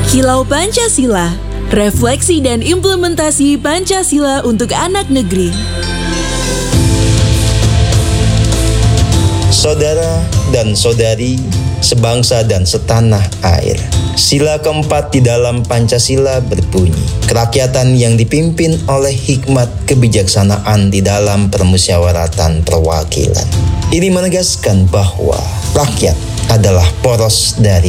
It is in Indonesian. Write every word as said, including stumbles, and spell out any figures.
Kilau Pancasila, refleksi dan implementasi Pancasila untuk anak negeri. Saudara dan saudari, sebangsa dan setanah air. Sila keempat di dalam Pancasila berbunyi, kerakyatan yang dipimpin oleh hikmat kebijaksanaan di dalam permusyawaratan perwakilan. Ini menegaskan bahwa rakyat adalah poros dari